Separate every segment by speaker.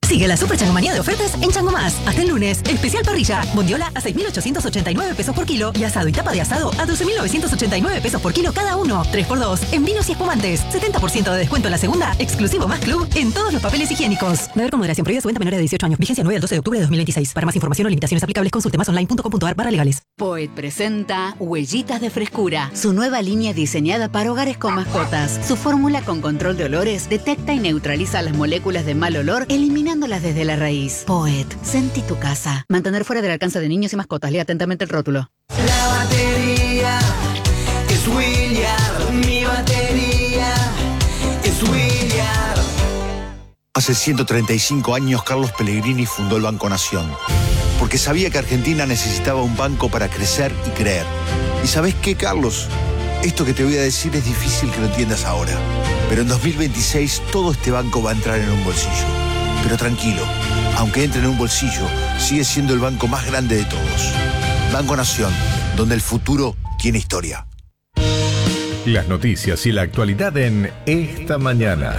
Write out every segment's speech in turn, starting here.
Speaker 1: Sigue la super changomanía de ofertas en Chango Más. Hasta el lunes. Especial parrilla. Bondiola a 6.889 pesos por kilo y asado y tapa de asado a 12.989 pesos por kilo cada uno. 3x2 en vinos y espumantes. 70% de descuento en la segunda. Exclusivo Más Club en todos los papeles higiénicos. Beber con moderación. Prohibida su venta a menores de 18 años. Vigencia 9 al 12 de octubre de 2026. Para más información o limitaciones aplicables, consulte masonline.com.ar/legales.
Speaker 2: Poet presenta Huellitas de Frescura, su nueva línea diseñada para hogares con mascotas. Su fórmula con control de olores detecta y neutraliza las moléculas de mal olor, eliminándolas desde la raíz. Poet, sentí tu casa. Mantener fuera del alcance de niños y mascotas. Lea atentamente el rótulo.
Speaker 3: La batería es Williard. Mi batería es Williard.
Speaker 4: Hace 135 años Carlos Pellegrini fundó el Banco Nación, porque sabía que Argentina necesitaba un banco para crecer y creer. ¿Y sabés qué, Carlos? Esto que te voy a decir es difícil que lo entiendas ahora, pero en 2026 todo este banco va a entrar en un bolsillo. Pero tranquilo, aunque entre en un bolsillo, sigue siendo el banco más grande de todos. Banco Nación, donde el futuro tiene historia.
Speaker 5: Las noticias y la actualidad en Esta Mañana.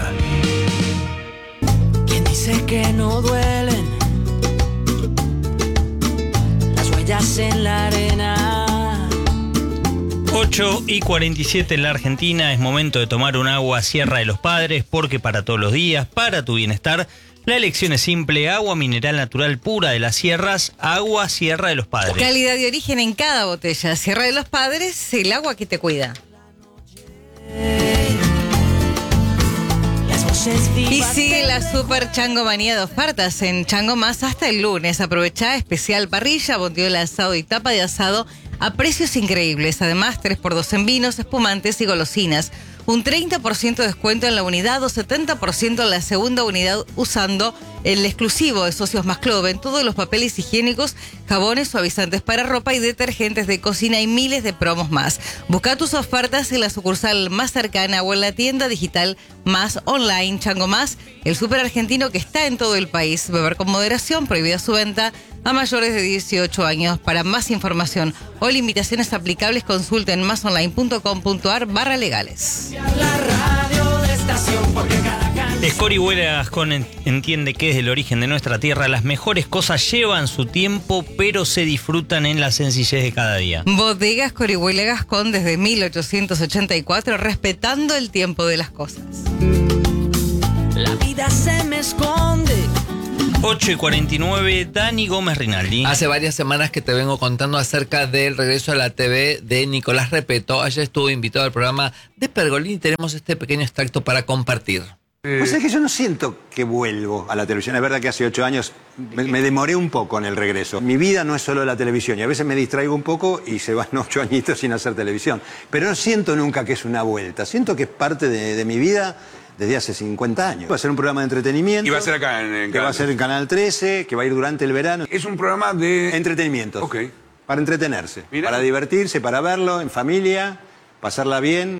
Speaker 3: ¿Quién dice que no duelen las huellas en la arena?
Speaker 6: 8:47 en la Argentina. Es momento de tomar un agua Sierra de los Padres, porque para todos los días, para tu bienestar, la elección es simple: agua mineral natural pura de las sierras, agua Sierra de los Padres.
Speaker 7: Calidad de origen en cada botella. Sierra de los Padres, el agua que te cuida. Y sigue la super changomanía de ofertas en Chango Más hasta el lunes. Aprovechá especial parrilla, bondiola asado y tapa de asado a precios increíbles. Además, 3x2 en vinos, espumantes y golosinas. Un 30% de descuento en la unidad o 70% en la segunda unidad usando el exclusivo de Socios Más Club en todos los papeles higiénicos, jabones, suavizantes para ropa y detergentes de cocina y miles de promos más. Busca tus ofertas en la sucursal más cercana o en la tienda digital más online. Chango Más, el súper argentino que está en todo el país. Beber con moderación, prohibida su venta a mayores de 18 años. Para más información o limitaciones aplicables, consulten masonline.com.ar/legales.
Speaker 6: Scori Huela Gascón entiende que desde el origen de nuestra tierra las mejores cosas llevan su tiempo, pero se disfrutan en la sencillez de cada día.
Speaker 7: Bodega Scori Huela Gascón desde 1884, respetando el tiempo de las cosas.
Speaker 3: La vida se me esconde.
Speaker 6: 8:49, Dani Gómez Rinaldi.
Speaker 8: Hace varias semanas que te vengo contando acerca del regreso a la TV de Nicolás Repetto. Ayer estuvo invitado al programa de Pergolini y tenemos este pequeño extracto para compartir.
Speaker 9: Pues es que yo no siento que vuelvo a la televisión. Es verdad que hace 8 años me demoré un poco en el regreso. Mi vida no es solo la televisión y a veces me distraigo un poco y se van 8 añitos sin hacer televisión. Pero no siento nunca que es una vuelta. Siento que es parte de mi vida desde hace 50 años. Va a ser un programa de entretenimiento.
Speaker 10: Y va a ser acá en
Speaker 9: que va a ser en Canal 13, que va a ir durante el verano.
Speaker 10: Es un programa de
Speaker 9: entretenimiento.
Speaker 10: Ok.
Speaker 9: Para entretenerse,
Speaker 10: Mirá.
Speaker 9: para divertirse, para verlo en familia, pasarla bien.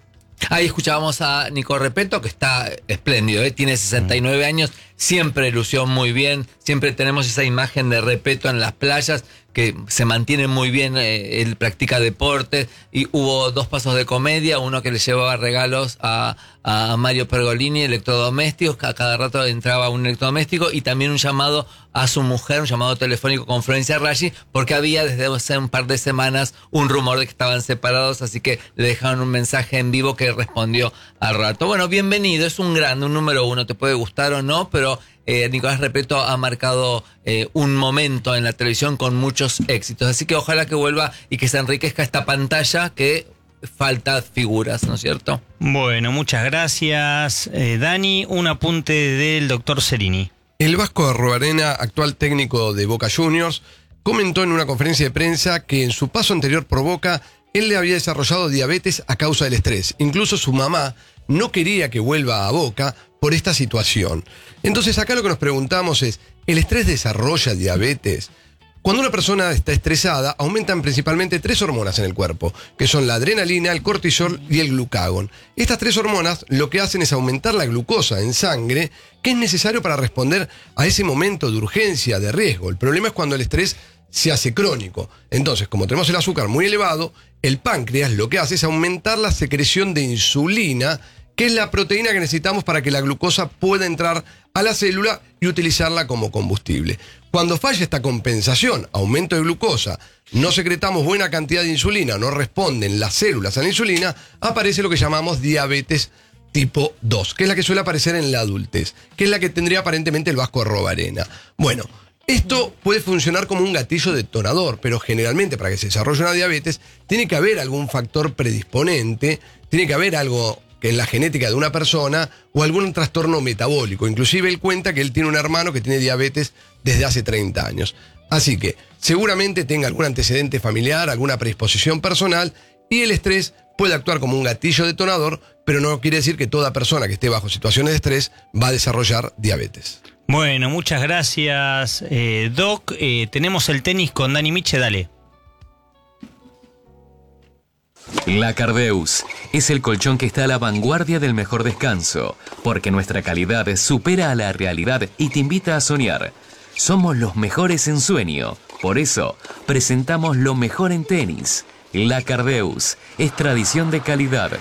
Speaker 8: Ahí escuchábamos a Nico Repetto, que está espléndido, tiene 69 años, siempre lució muy bien, siempre tenemos esa imagen de Repetto en las playas, que se mantiene muy bien, él practica deporte, y hubo 2 pasos de comedia, uno que le llevaba regalos a Mario Pergolini, electrodomésticos, a cada rato entraba un electrodoméstico, y también un llamado a su mujer, un llamado telefónico con Florencia Raggi, porque había desde hace un par de semanas un rumor de que estaban separados, así que le dejaron un mensaje en vivo que respondió al rato. Bueno, bienvenido, es un grande, un número 1, te puede gustar o no, pero Nicolás Repetto ha marcado un momento en la televisión con muchos éxitos, así que ojalá que vuelva y que se enriquezca esta pantalla, que falta figuras, ¿no es cierto?
Speaker 6: Bueno, muchas gracias, Dani. Un apunte del doctor Cerini.
Speaker 11: El Vasco Arruabarrena, actual técnico de Boca Juniors, comentó en una conferencia de prensa que en su paso anterior por Boca, él le había desarrollado diabetes a causa del estrés. Incluso su mamá no quería que vuelva a Boca por esta situación. Entonces acá lo que nos preguntamos es, ¿el estrés desarrolla diabetes? Cuando una persona está estresada, aumentan principalmente 3 hormonas en el cuerpo, que son la adrenalina, el cortisol y el glucagón. Estas 3 hormonas lo que hacen es aumentar la glucosa en sangre, que es necesario para responder a ese momento de urgencia, de riesgo. El problema es cuando el estrés se hace crónico. Entonces, como tenemos el azúcar muy elevado, el páncreas lo que hace es aumentar la secreción de insulina, que es la proteína que necesitamos para que la glucosa pueda entrar a la célula y utilizarla como combustible. Cuando falla esta compensación, aumento de glucosa, no secretamos buena cantidad de insulina, no responden las células a la insulina, aparece lo que llamamos diabetes tipo 2, que es la que suele aparecer en la adultez, que es la que tendría aparentemente el Vasco Arrobarena. Bueno, esto puede funcionar como un gatillo detonador, pero generalmente para que se desarrolle una diabetes tiene que haber algún factor predisponente, tiene que haber algo que en la genética de una persona o algún trastorno metabólico. Inclusive él cuenta que él tiene un hermano que tiene diabetes desde hace 30 años. Así que seguramente tenga algún antecedente familiar, alguna predisposición personal, y el estrés puede actuar como un gatillo detonador, pero no quiere decir que toda persona que esté bajo situaciones de estrés va a desarrollar diabetes.
Speaker 6: Bueno, muchas gracias, Doc. Tenemos el tenis con Dani Miche, dale.
Speaker 10: La Cardeus es el colchón que está a la vanguardia del mejor descanso, porque nuestra calidad supera a la realidad y te invita a soñar. Somos los mejores en sueño, por eso presentamos lo mejor en tenis. La Cardeus es tradición de calidad.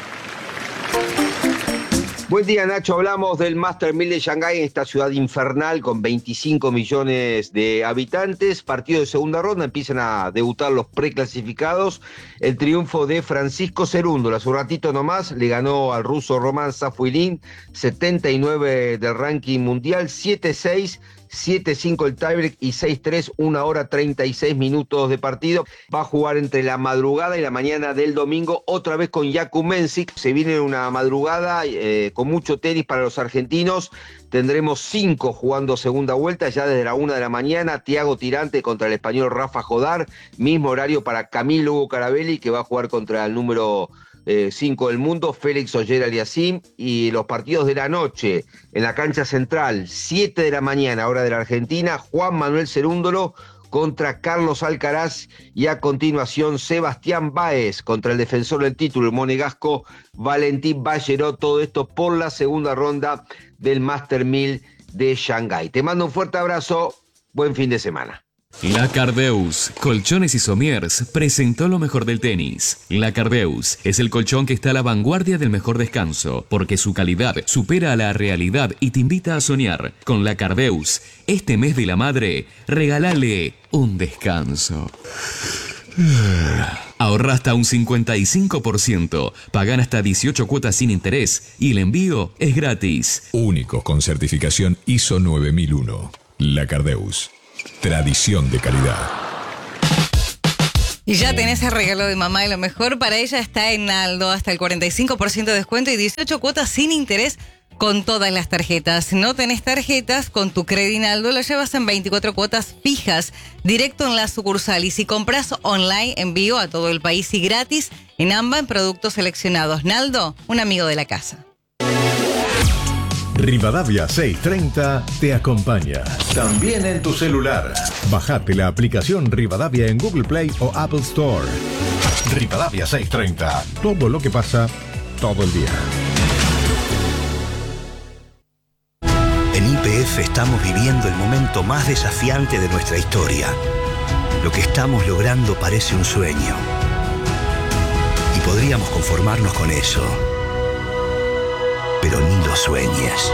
Speaker 12: Buen día, Nacho. Hablamos del Master 1000 de Shanghái, en esta ciudad infernal con 25 millones de habitantes. Partido de segunda ronda, empiezan a debutar los preclasificados. El triunfo de Francisco Cerúndola, hace un ratito nomás, le ganó al ruso Roman Safuilin, 79 del ranking mundial, 7-6. 7-5 el tiebreak y 6-3, 1 hora 36 minutos de partido. Va a jugar entre la madrugada y la mañana del domingo, otra vez con Jakub Mensik. Se viene una madrugada con mucho tenis para los argentinos. Tendremos 5 jugando segunda vuelta, ya desde la 1 de la mañana. Thiago Tirante contra el español Rafa Jodar. Mismo horario para Camilo Hugo Carabelli, que va a jugar contra el número 5 del mundo, Félix Auger-Aliassime. Y los partidos de la noche en la cancha central, 7 de la mañana, hora de la Argentina, Juan Manuel Cerúndolo contra Carlos Alcaraz, y a continuación Sebastián Báez contra el defensor del título, el monegasco Valentín Ballero. Todo esto por la segunda ronda del Master 1000 de Shanghái. Te mando un fuerte abrazo, buen fin de semana.
Speaker 10: La Cardeus, Colchones y Somiers, presentó lo mejor del tenis. La Cardeus es el colchón que está a la vanguardia del mejor descanso, porque su calidad supera a la realidad y te invita a soñar. Con La Cardeus, este mes de la madre, regálale un descanso. Ahorra hasta un 55%, pagan hasta 18 cuotas sin interés y el envío es gratis.
Speaker 13: Único con certificación ISO 9001. La Cardeus. Tradición de calidad.
Speaker 7: Y ya tenés el regalo de mamá, y lo mejor para ella está en Naldo, hasta el 45% de descuento y 18 cuotas sin interés con todas las tarjetas. Si no tenés tarjetas, con tu Credit Naldo lo llevas en 24 cuotas fijas, directo en la sucursal. Y si compras online, envío a todo el país y gratis en AMBA en productos seleccionados. Naldo, un amigo de la casa.
Speaker 5: Rivadavia 630 te acompaña. También en tu celular. Bajate la aplicación Rivadavia en Google Play o Apple Store. Rivadavia 630. Todo lo que pasa, todo el día.
Speaker 14: En YPF estamos viviendo el momento más desafiante de nuestra historia. Lo que estamos logrando parece un sueño. Y podríamos conformarnos con eso. Pero ni lo sueñes.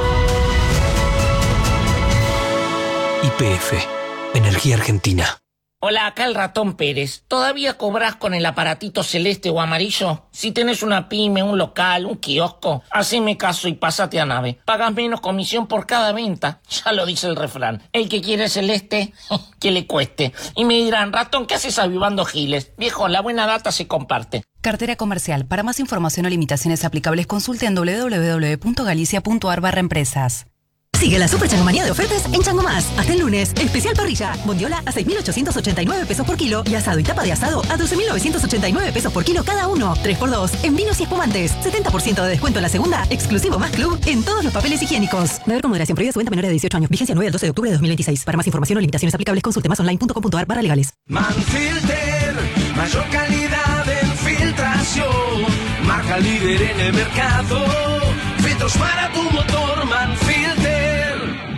Speaker 15: YPF, Energía Argentina.
Speaker 16: Hola, acá el Ratón Pérez. ¿Todavía cobrás con el aparatito celeste o amarillo? Si tenés una pyme, un local, un kiosco, haceme caso y pásate a Nave. Pagas menos comisión por cada venta. Ya lo dice el refrán. El que quiere celeste, que le cueste. Y me dirán, Ratón, ¿qué haces avivando giles? Viejo, la buena data se comparte.
Speaker 17: Cartera comercial. Para más información o limitaciones aplicables, consulte en www.galicia.ar/empresas.
Speaker 1: Sigue la super changomanía de ofertas en Chango Más. Hasta el lunes, especial parrilla. Bondiola a 6.889 pesos por kilo y asado y tapa de asado a 12.989 pesos por kilo cada uno. 3x2 en vinos y espumantes. 70% de descuento en la segunda, exclusivo más club en todos los papeles higiénicos. Beber con moderación, prohibida su venta a menores de 18 años. Vigencia 9 al 12 de octubre de 2026. Para más información o limitaciones aplicables, consulte masonline.com.ar/legales.
Speaker 18: Manfilter, mayor calidad en filtración. Marca líder en el mercado. Filtros para tu motor, Manfilter.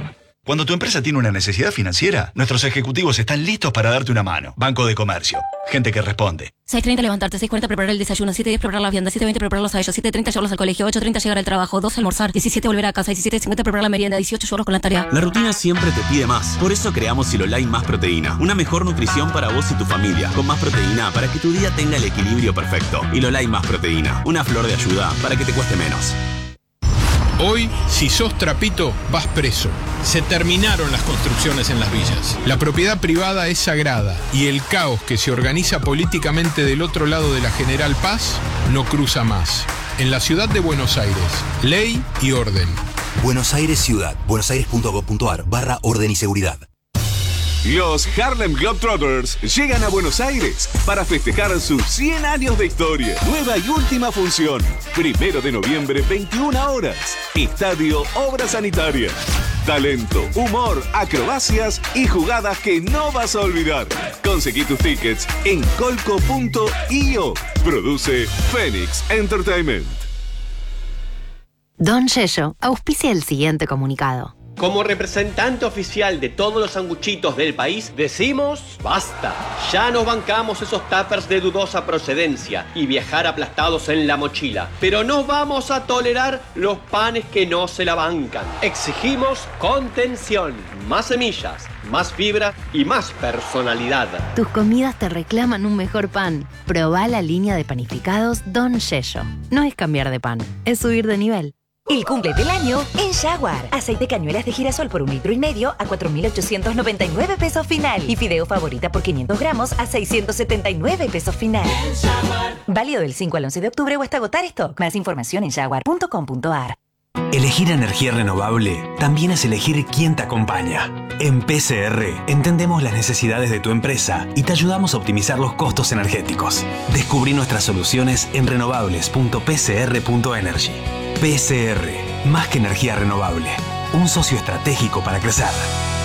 Speaker 19: Cuando tu empresa tiene una necesidad financiera, nuestros ejecutivos están listos para darte una mano. Banco de Comercio. Gente que responde.
Speaker 20: 6:30 levantarte, 6:40 preparar el desayuno, 7:10 preparar la vianda, 7:20 prepararlos a ellos, 7:30 llevarlos al colegio, 8:30 llegar al trabajo, 12 almorzar, 17 volver a casa, 17:50 preparar la merienda, 18 llevarlos con la tarea.
Speaker 21: La rutina siempre te pide más. Por eso creamos Silolite Más Proteína. Una mejor nutrición para vos y tu familia. Con más proteína para que tu día tenga el equilibrio perfecto. Silolite Más Proteína. Una flor de ayuda para que te cueste menos.
Speaker 22: Hoy, si sos trapito, vas preso. Se terminaron las construcciones en las villas. La propiedad privada es sagrada y el caos que se organiza políticamente del otro lado de la General Paz no cruza más. En la ciudad de Buenos Aires, ley y orden.
Speaker 23: Buenos Aires Ciudad. buenosaires.gov.ar/orden y seguridad.
Speaker 24: Los Harlem Globetrotters llegan a Buenos Aires para festejar sus 100 años de historia. Nueva y última función. 1 de noviembre, 21 horas. Estadio Obra Sanitaria. Talento, humor, acrobacias y jugadas que no vas a olvidar. Conseguí tus tickets en colco.io. Produce Phoenix Entertainment.
Speaker 25: Don Yello auspicia el siguiente comunicado.
Speaker 26: Como representante oficial de todos los sanguchitos del país, decimos basta. Ya nos bancamos esos tuppers de dudosa procedencia y viajar aplastados en la mochila. Pero no vamos a tolerar los panes que no se la bancan. Exigimos contención, más semillas, más fibra y más personalidad.
Speaker 25: Tus comidas te reclaman un mejor pan. Probá la línea de panificados Don Yello. No es cambiar de pan, es subir de nivel.
Speaker 27: El cumple del año en Jaguar. Aceite cañuelas de girasol por 1,5 litros a 4.899 pesos final. Y fideo favorita por 500 gramos a 679 pesos final. Válido del 5 al 11 de octubre o hasta agotar stock. Más información en jaguar.com.ar.
Speaker 28: Elegir energía renovable también es elegir quién te acompaña. En PCR entendemos las necesidades de tu empresa y te ayudamos a optimizar los costos energéticos. Descubrí nuestras soluciones en renovables.pcr.energy. PCR, más que energía renovable, un socio estratégico para crecer.